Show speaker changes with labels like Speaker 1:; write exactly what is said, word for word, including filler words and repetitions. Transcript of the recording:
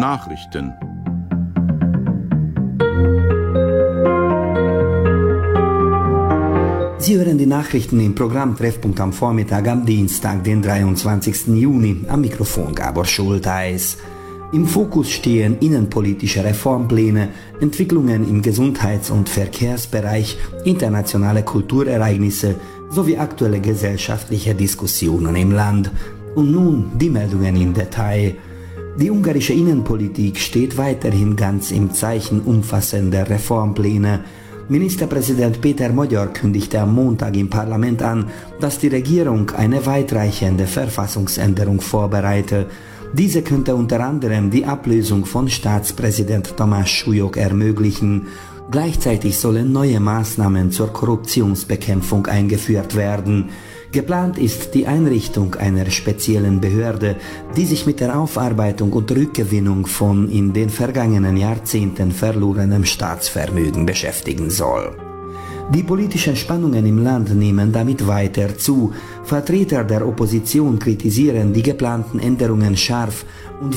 Speaker 1: Nachrichten.
Speaker 2: Sie hören die Nachrichten im Programm Treffpunkt am Vormittag am Dienstag, den dreiundzwanzigsten Juni. Am Mikrofon Gabor Schulteis. Im Fokus stehen innenpolitische Reformpläne, Entwicklungen im Gesundheits- und Verkehrsbereich, internationale Kulturereignisse sowie aktuelle gesellschaftliche Diskussionen im Land. Und nun die Meldungen im Detail. Die ungarische Innenpolitik steht weiterhin ganz im Zeichen umfassender Reformpläne. Ministerpräsident Péter Magyar kündigte am Montag im Parlament an, dass die Regierung eine weitreichende Verfassungsänderung vorbereite. Diese könnte unter anderem die Ablösung von Staatspräsident Tamás Súlyog ermöglichen. Gleichzeitig sollen neue Maßnahmen zur Korruptionsbekämpfung eingeführt werden. Geplant ist die Einrichtung einer speziellen Behörde, die sich mit der Aufarbeitung und Rückgewinnung von in den vergangenen Jahrzehnten verlorenem Staatsvermögen beschäftigen soll. Die politischen Spannungen im Land nehmen damit weiter zu. Vertreter der Opposition kritisieren die geplanten Änderungen scharf und